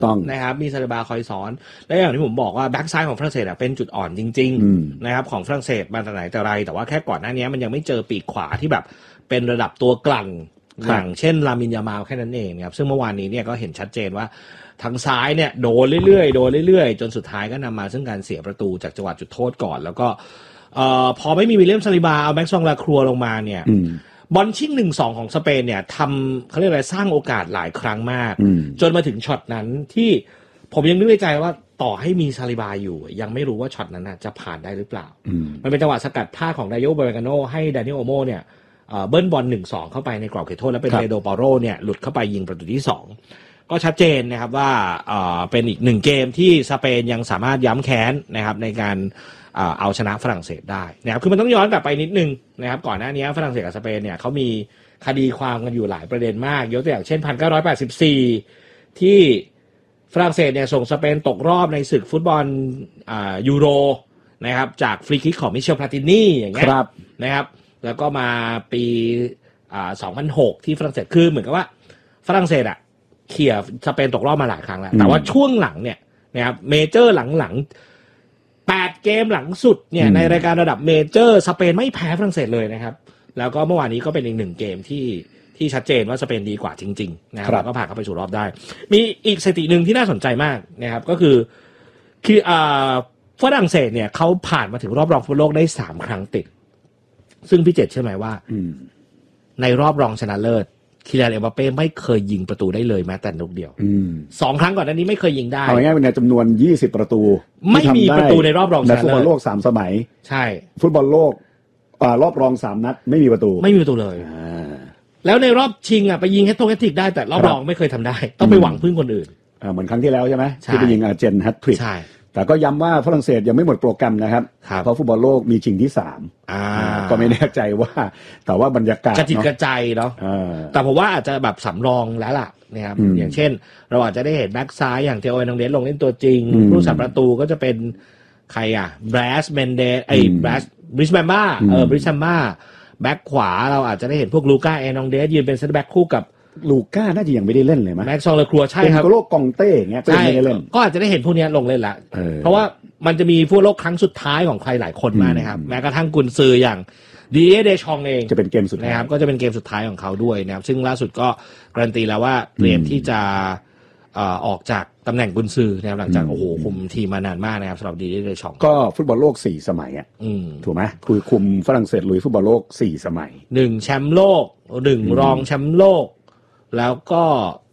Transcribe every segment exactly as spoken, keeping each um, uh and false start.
ต้องนะครับมีซาลิบาคอยสอนและอย่างที่ผมบอกว่าแบ็กซ้ายของฝรั่งเศสเป็นจุดอ่อนจริงๆนะครับของฝรั่งเศสมาแต่ไหนแต่ไรแต่ว่าแค่ก่อนหน้านี้มันยังไม่เจอปีกขวาที่แบบเป็นระดับตัวกลั่นอย่างเช่นลามินยามาลแค่นั้นเองครับซึ่งเมื่อวานนี้เนี่ยก็เห็นชัดเจนว่าทางซ้ายเนี่ยโดนเรื่อยๆโดนเรื่อยๆจนสุดท้ายก็นำมาซึ่งการเสียประตูจากจังหวะจุดโทษก่อนแล้วก็เอ่อพอไม่มีวิลเลียมซาลิบาเอาแม็กซ์ซองลาครัวลงมาเนี่ยบอลชิง หนึ่งสอง ของสเปนเนี่ยทำเขาเรียกอะไรสร้างโอกาสหลายครั้งมากจนมาถึงช็อตนั้นที่ผมยังนึกในใจว่าต่อให้มีซาลิบาอยู่ยังไม่รู้ว่าช็อตนั้นจะผ่านได้หรือเปล่ามันเป็นจังหวะสกัดพลาดของไดโอเบเรกาโนให้ดานิโอโมเนี่ยเบิ้ลบอล หนึ่งสอง เข้าไปในกรอบเขตโทษแล้วเป็นเปโดปาโรเนี่ยหลุดเข้าไปยิงประตูที่สองก็ชัดเจนนะครับว่าเป็นอีกหนึ่งเกมที่สเปนยังสามารถย้ำแค้นนะครับในการเอาชนะฝรั่งเศสได้นะครับคือมันต้องย้อนกลับไปนิดนึงนะครับก่อนหน้านี้ฝรั่งเศสกับสเปนเนี่ยเขามีคดีความกันอยู่หลายประเด็นมากยกตัวอย่างเช่นหนึ่งพันเก้าร้อยแปดสิบสี่ที่ฝรั่งเศสเนี่ยส่งสเปนตกรอบในศึกฟุตบอลยูโรนะครับจากฟรีคิกของมิเชลพลาตินีอย่างเงี้ยนะครับแล้วก็มาปีสองพันหกที่ฝรั่งเศสคือเหมือนกับว่าฝรั่งเศสอ่ะเขี่ยสเปนตกรอบมาหลายครั้งแล้วแต่ว่าช่วงหลังเนี่ยนะครับเมเจอร์หลังๆแปดเกมหลังสุดเนี่ยในรายการระดับเมเจอร์สเปนไม่แพ้ฝรั่งเศสเลยนะครับแล้วก็เมื่อวานนี้ก็เป็นอีกหนึ่งเกมที่ที่ชัดเจนว่าสเปนดีกว่าจริงๆนะครับก็ผ่านเข้าไปสู่รอบได้มีอีกสถิติหนึ่งที่น่าสนใจมากนะครับก็คือคืออ่าฝรั่งเศสเนี่ยเขาผ่านมาถึงรอบรองฟุตบอลโลกได้สามครั้งติดซึ่งพี่เจตเชื่อไหมว่าในรอบรองชนะเลิศคิลิาน เอ็มบัปเป้ไม่เคยยิงประตูได้เลยแม้แต่ลูกเดียวสองครั้งก่อนหน้านี้ไม่เคยยิงได้เอาง่ายๆเป็นในจำนวนยี่สิบประตูไม่มีประตูในรอบรองชนะเลิศในฟุตบอลโลกสามสมัยใช่ฟุตบอลโลกอ่ารอบรองสามนัดไม่มีประตูไม่มีประตูเลยแล้วในรอบชิงอ่ะไปยิงแฮตทริกแฮตทริกได้แต่รอบรองไม่เคยทำได้ต้องไปหวังพึ่งคนอื่นอ่าเหมือนครั้งที่แล้วใช่ไหมที่ไปยิงอาร์เจนแฮตทริกใช่แต่ก็ย้ำว่าฝรั่งเศสยังไม่หมดโปรแกรมนะครับเพราะฟุตบอลโลกมีชิงที่สามก็ไม่แน่ใจว่าแต่ว่าบรรยากาศกระจิตกระใจเนาะแต่ผมว่าอาจจะแบบสำรองแล้วล่ะนะครับอย่างเช่นเราอาจจะได้เห็นแบ็กซ้ายอย่างเทโอ เอร์นังเดสลงเล่นตัวจริงผู้รักษาประตูก็จะเป็นใครอ่ะบรัสเมนเดสไอ้บรัสบริสแมนบ้าเออบริสแมนบ้าแบ็กขวาเราอาจจะได้เห็นพวกลูก้าเอร์นังเดสยืนเป็นเซนเตอร์แบ็กคู่กับลูก้าน่าจะยังไม่ได้เล่นเลยมั้ยแม็กซ์ซองเลครัวใช่ครับโลกกองเต้เงี้ยก็ไม่ได้เล่นก็อาจจะได้เห็นพวกนี้ลงเล่นละเพราะว่ามันจะมีฟุตบอลโลกครั้งสุดท้ายของใครหลายคนมากนะครับแม้กระทั่งกุนซืออย่างดีเอเดชองเองจะเป็นเกมสุดท้ายนะครับก็จะเป็นเกมสุดท้ายของเขาด้วยนะครับซึ่งล่าสุดก็การันตีแล้วว่าเตรียมที่จะออกจากตำแหน่งกุนซือนะครับหลังจากโอ้โหคุมทีมมานานมากนะครับสำหรับดีเอเดชองก็ฟุตบอลโลกสี่สมัยอ่ะถูกไหมคือคุมฝรั่งเศสลุยฟุตบอลโลกสี่สมัยหนึ่งแชมป์โลกหนึ่งรองแชมป์โลกแล้วก็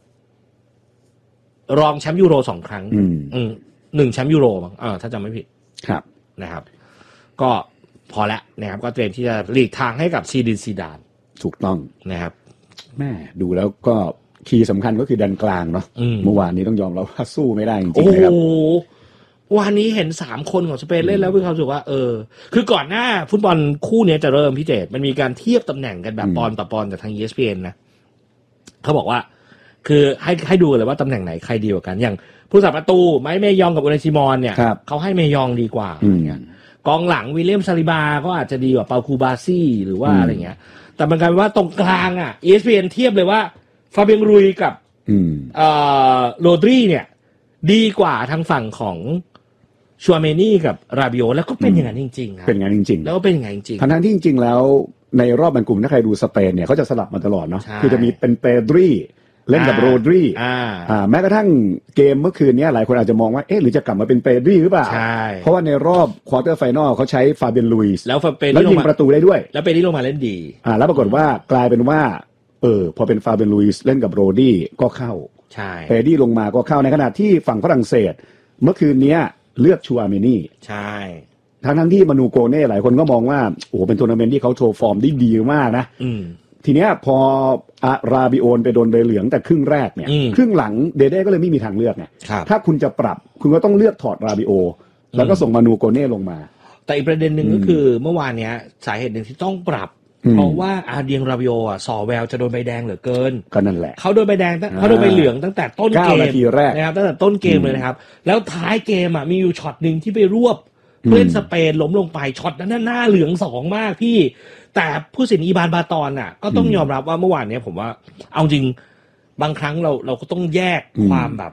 รองแชมป์ยูโรสองครั้งอืมหนึ่งแชมป์ยูโรมั้งอ่าถ้าจำไม่ผิดครับนะครับก็พอแล้วนะครับก็เตรียมที่จะหลีกทางให้กับซีดินซีดานถูกต้องนะครับแม่ดูแล้วก็คีย์สำคัญก็คือดันกลางเนาะเมื่อวานนี้ต้องยอมรับว่าสู้ไม่ได้จริงๆนะครับโอ้วันนี้เห็นสามคนของสเปนเล่นแล้วมีความรู้สึกว่าเออคือก่อนหน้าฟุตบอลคู่นี้จะเริ่มพี่เจตมันมีการเทียบตำแหน่งกันแบบปอนต่อปอนจากทาง อี เอส พี เอ็น นะเขาบอกว่าคือให้ให้ดูเลยว่าตำแหน่งไหนใครดีกว่ากันอย่างผู้สับประตูไม้เมยองกับอุนายซิมอนเนี่ยเขาให้เมยองดีกว่ากองหลังวิลเลียมซาลิบาก็อาจจะดีกว่าเปาคูบาซี่หรือว่าอะไรเงี้ยแต่มันกลายเป็นว่าตรงกลางอ่ะ อี เอส พี เอ็น เทียบเลยว่าฟาเบียงรุยกับเอ่อโรดรีเนี่ยดีกว่าทางฝั่งของชัวเมนี่กับราบิโอแล้วก็เป็นอย่างนั้นจริงๆครับเป็นอย่างนั้นจริงๆแล้วก็เป็นอย่างนั้นจริงๆทั้งที่จริงๆแล้วในรอบบรรกุมถ้าใครดูสเปนเนี่ยเขาจะสลับมาตลอดเนาะคือจะมีเป็นเปดรีเล่นกับโรดรีอ่าอ่าแม้กระทั่งเกมเมื่อคืนนี้หลายคนอาจจะมองว่าเอ๊ะหรือจะกลับมาเป็นเปดรีหรือเปล่าใช่เพราะว่าในรอบควอเตอร์ไฟนอลเขาใช้ฟาเบียนลุยส์แล้วเป็นแล้วยิงประตูได้ด้วยแล้วเป็นที่ลงมาเล่นดีอ่าแล้วปรากฏว่ากลายเป็นว่าเออพอเป็นฟาเบียนลุยส์เล่นกับโรดรีก็เข้าใช่เปดรีลงมาก็เข้าในขณะที่ฝั่งฝรั่งเศสเมื่อคืนนี้เลือกชัวเมนี่ใช่ทั้งทั้งที่มานูโกเน่หลายคนก็มองว่าโอ้เป็นทัวร์นาเมนต์ที่เขาโชว์ฟอร์มได้ดีมากนะทีเนี้ยพออาราบิโอนไปโดนใบเหลืองแต่ครึ่งแรกเนี่ยครึ่งหลังเดเด้ก็เลยไม่มีทางเลือกไงถ้าคุณจะปรับคุณก็ต้องเลือกถอดราบิโอแล้วก็ส่งมานูโกเน่ลงมาแต่อีกประเด็นหนึ่งก็คือเมื่อวานเนี้ยสาเหตุหนึ่งที่ต้องปรับเพราะว่าอาเดียงราบิโออ่ะส่อแววจะโดนใบแดงเหลือเกินก็นั่นแหละเขาโดนใบแดงเขาโดนใบเหลืองตั้งแต่ต้นเกมนะครับตั้งแต่ต้นเกมเลยนะครับแล้วท้ายเกมอ่ะมีอยู่ช็อตนึงที่ไปรวบเพื่อนสเปนล้มลงไปช็อตนั้นหน้าเหลืองสองมากพี่แต่ผู้สินอีบานบาตอนน่ะก็ต้องยอมรับว่าเมื่อวานนี้ผมว่าเอาจริงบางครั้งเราเราก็ต้องแยกความแบบ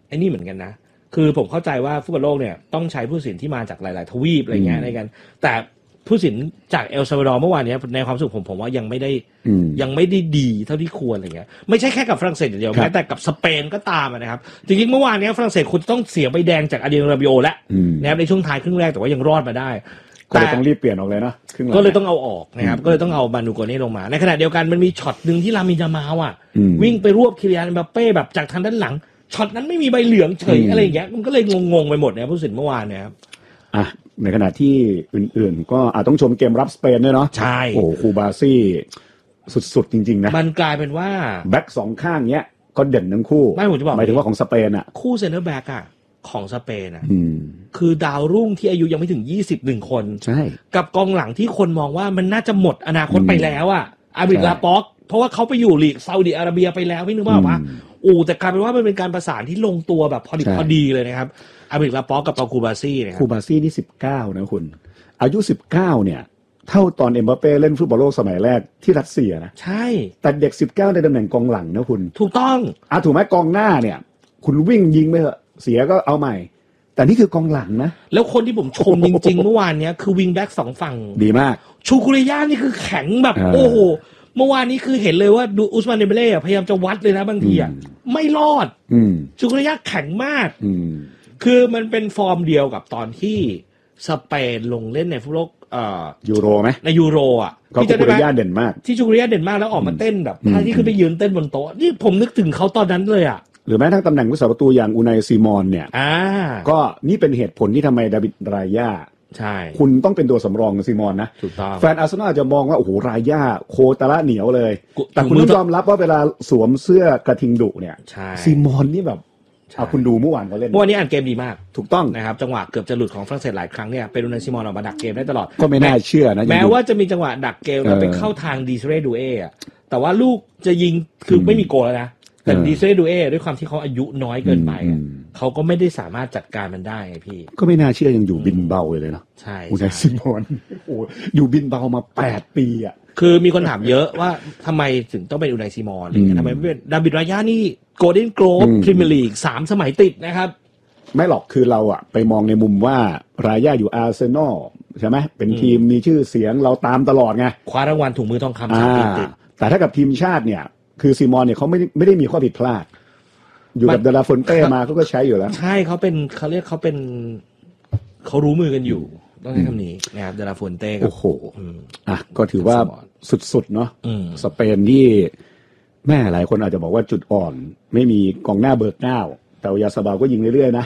ไอ้นี่เหมือนกันนะคือผมเข้าใจว่าฟุตบอลโลกเนี่ยต้องใช้ผู้ตัดสินที่มาจากหลายๆทวีปอะไรเงี้ยในกันแต่ผู้ตัดสินจากเอลซัลวาดอร์เมื่อวานนี้ในความรู้สึกผมผมว่ายังไม่ได้ยังไม่ได้ดีเท่าที่ควรอะไรเงี้ยไม่ใช่แค่กับฝรั่งเศสอย่างเดียวแม้แต่กับสเปนก็ตามนะครับจริงๆเมื่อวานนี้ฝรั่งเศสคุณต้องเสียใบแดงจากอาเดียนราบิโอแล้วนะครับในช่วงท้ายครึ่งแรกแต่ว่ายังรอดมาได้ก็เลยต้องรีบเปลี่ยนออกเลยนะก็เลยต้องเอาออกนะครับก็เลยต้องเอามานูโกเน่ลงมาในขณะเดียวกันมันมีช็อตนึงที่ลามิน ยามาลอ่ะวิ่งไปรวบคิลิอัน เอ็มบัปเป้แบบจากทางด้านหลังช็อตนั้นไม่มีใบเหลืองเฉยอะไรอย่างเงี้ยมันก็เลยงงๆไปหมดนะผู้ตัดสินเมื่อวานเนี่ยครับอ่ะในขณะที่อื่นๆก็อาจต้องชมเกมรับสเปนด้วยเนาะใช่โอ้คูบาซี่สุดๆจริงๆนะมันกลายเป็นว่าแบ็คสองข้างเนี้ยก็เด่นทั้งคู่ไม่ผมจะบอกหมายถึงว่าของสเปนอ่ะคู่เซนเตอร์แบ็คอ่ะของสเปนอ่ะคือดาวรุ่งที่อายุยังไม่ถึงยี่สิบหนึ่งคนใช่กับกองหลังที่คนมองว่ามันน่าจะหมดอนาคตไปแล้วอ่ะอาบิดลาป็อกเพราะว่าเขาไปอยู่ลีกซาอุดิอาระเบียไปแล้วพี่นึกว่าป่ะโอ้แต่กลายเป็นว่ามันเป็นการประสานที่ลงตัวแบบพอดีพอดีเลยนะครับอาบิดลาป็อกกับปาคูบาซี่นะครับคูบาซี่นี่สิบเก้านะคุณอายุสิบเก้าเนี่ยเท่าตอนเอ็มบัปเป้เล่นฟุตบอลโลกสมัยแรกที่รัสเซียนะใช่แต่เด็กสิบเก้าในตำแหน่งกองหลังนะคุณถูกต้องอ่ะถูกไหมกองหน้าเนี่ยคุณวิ่งยิงไปเถอะเสียก็เอาใหม่แต่นี่คือกองหลังนะแล้วคนที่ผมชมจริงๆเมื่อวานนี้คือวิงแบ็กสองฝั่งดีมากชูคุริยานี่คือแข็งแบบโอ้โหเมื่อวานนี้คือเห็นเลยว่าดูอุสมานเดเบเล่พยายามจะวัดเลยนะบางทีอ่ะไม่รอดชูคุริยาแข็งมากคือมันเป็นฟอร์มเดียวกับตอนที่สเปนลงเล่นในฟุตบอลเอ่อยูโรไหมในยูโรอ่ะที่ชูคุริยาเด่นมากที่ชูคุริยาเด่นมากแล้วออกมาเต้นแบบท่าที่ขึ้นไปยืนเต้นบนโต๊ะนี่ผมนึกถึงเขาตอนนั้นเลยอ่ะหรือแม้ทั้งตำแหน่งผู้สาประตูอย่างอูไนซีมอนเนี่ยก็นี่เป็นเหตุผลที่ทำไมดาวิดรายาใช่คุณต้องเป็นตัวสำรองซีมอนนะถูกต้องแฟนอาร์เซนอลจะมองว่าโอ้โหรายาโคตรละเหนียวเลยแต่คุณต้องยอมรับว่าเวลาสวมเสื้อกระทิงดุเนี่ยซีมอนนี่แบบเอาคุณดูเมื่อวานเขาเล่นเมื่อวานนี้อ่านเกมดีมากถูกต้องนะครับจังหวะเกือบจะหลุดของฝรั่งเศสหลายครั้งเนี่ยเป็นอูไนซีมอนออกมาดักเกมได้ตลอดก็ไม่น่าเชื่อนะแม้ว่าจะมีจังหวะดักเกมแล้วไปเข้าทางดีเซเรดูเออะแต่ว่าลูกจะยิงคือไม่มีโกลแล้วนะแต่ดีเซดูเอด้วยความที่เขาอายุน้อยเกินไปเขาก็ไม่ได้สามารถจัดการมันได้ไงพี่ก็ไม่น่าเชื่อยังอยู่บินเบาเลยเนาะใช่อุไนซิมอนโอ้อยู่บินเบามาแปดปีอ่ะคือมีคนถามเยอะว่าทำไมถึงต้องเป็นอุไนซิมอนทำไมไม่เป็นดาวิดรายานี่โกลเด้นโกลบพรีเมียร์ลีกสามสมัยติดนะครับไม่หรอกคือเราอะไปมองในมุมว่ารายาอยู่อาร์เซนอลใช่ไหมเป็นทีมมีชื่อเสียงเราตามตลอดไงคว้ารางวัลถุงมือทองคำสามปีติดแต่ถ้ากับทีมชาติเนี่ยคือซีมอนเนี่ยเขาไม่ไม่ได้มีข้อผิดพลาดอยู่กับเดลาฟอนเต้มาเขาก็ใช้อยู่แล้วใช่เขาเป็นเขาเรียกเขาเป็นเขารู้มือกันอยู่ต้องใช้คำนี้นะครับเดลาฟอนเต้โอ้โหอ่ะก็ถือว่าสุดๆเนาะสเปนที่แม่หลายคนอาจจะบอกว่าจุดอ่อนไม่มีกองหน้าเบิร์กเก้าแต่ยาซาบาก็ยิงเรื่อยๆนะ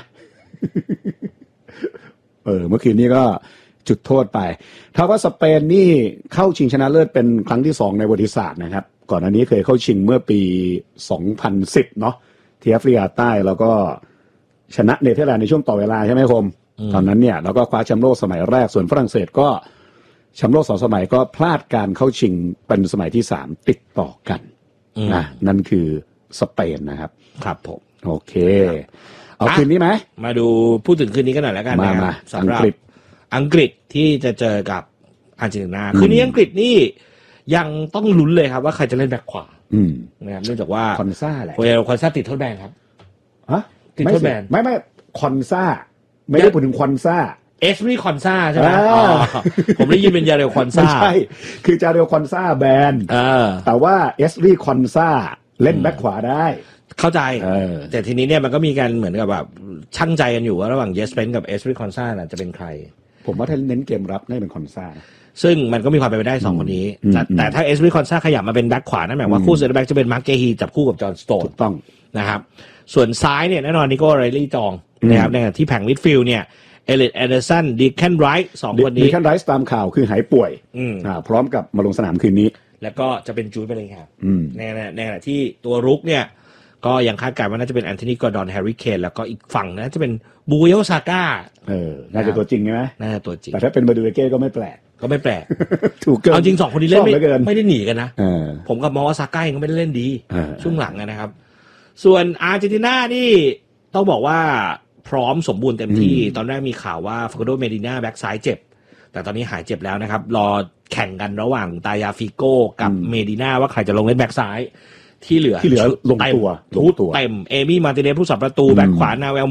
เออเมื่อคืนนี้ก็จุดโทษไปถ้าว่าสเปนนี่เข้าชิงชนะเลิศเป็นครั้งที่สองในประวัติศาสตร์นะครับก่อนอันนี้เคยเข้าชิงเมื่อปีสองพันสิบเนาะที่แอฟริกาใต้แล้วก็ชนะเนเธอร์แลนด์ในช่วงต่อเวลาใช่ไหมคมตอนนั้นเนี่ยแล้วก็คว้าแชมป์โลกสมัยแรกส่วนฝรั่งเศสก็แชมป์โลกสองสมัยก็พลาดการเข้าชิงเป็นสมัยที่สามติดต่อกันนะนั่นคือสเปนนะครับครับผมโอเคเอาคืนนี้ไหมมาดูพูดถึงคืนนี้กันหน่อยแล้วกันนะสำหรับอังกฤษที่จะเจอกับอาร์เจนตินาคืนนี้อังกฤษนี่ยังต้องลุ้นเลยครับว่าใครจะเล่นแบ็คขวานะครับเนื่องจากว่าคอนซ่าแหละโคเอลคอนซ่าติดโทษแบนครับฮะติดโทษแบนไม่ไม่คอนซ่าไม่ได้พูดถึงคอนซ่าเอสรีคอนซ่าใช่ไหมผมได้ยินเป็นยาเรลคอนซ่าไม่ใช่คือจาเรลคอนซ่าแบนแต่ว่าเอสรีคอนซ่าเล่นแบ็คขวาได้เข้าใจแต่ทีนี้เนี่ยมันก็มีการเหมือนกับแบบชั่งใจกันอยู่ว่าระหว่างเยสเปนกับเอสรีคอนซ่าน่ะจะเป็นใครผมว่าถ้าเน้นเกมรับน่าจะเป็นคอนซ่าซึ่งมันก็มีความเป็นไปได้สองคนนี้แต่ถ้าเอสรีคอนซ่าขยับมาเป็นแบ็คขวานั่นหมายว่าคู่เซนเตอร์แบ็คจะเป็นมาร์คเกฮีจับคู่กับจอห์นสโตนถูกต้องนะครับส่วนซ้ายเนี่ยแน่นอนนิโก้ไรลี่จองนะครับในที่แผงมิดฟิลด์เนี่ยเอลิทแอนเดอร์สันดีแคนไรท์สองคนนี้ดีแคนไรท์ตามข่าวคือหายป่วยอ่าพร้อมกับมาลงสนามคืนนี้แล้วก็จะเป็นจูดไปเลยครับในในขณะที่ตัวรุกเนี่ยก็ยังคาดการณ์ว่าน่าจะเป็นแอนโทนีกอร์ดอนแฮร์รี่เคนแล้วก็อีกฝั่งน่าจะเป็นบูโยซาก้าเออน่าจะตัวจริงใช่ไหมน่าจะตัวจริงแต่ถ้าเป็นบาดูเอเก้ก็ไม่แปลกก็ไม่แปลกถูกเกินเอาจริงสองคนนี้เล่นไม่ไม่ได้หนีกันนะผมกับมองว่าซาก้าเองก็ไม่ได้เล่นดีช่วงหลังนะครับส่วนอาร์เจนตินานี่ต้องบอกว่าพร้อมสมบูรณ์เต็มที่ตอนแรกมีข่าวว่าฟาโกโดเมดิน่าแบ็กซ้ายเจ็บแต่ตอนนี้หายเจ็บแล้วนะครับรอแข่งกันระหว่างตายาฟิโก้กับเมดิน่าว่าใครจะลงเล่นแบ็กซ้ายที่เหลือที่เหลือลงตัวลงตัวเต็มเอมี่มาร์ติเนสผู้สับประตูแบ็คขวานาเวล